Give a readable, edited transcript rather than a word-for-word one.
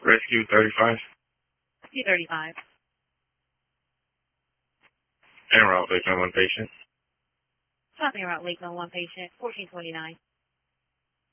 Rescue 35. Rescue 35. En route, Lakeland 1 patient. Talking about Lakeland 1 patient, 1429.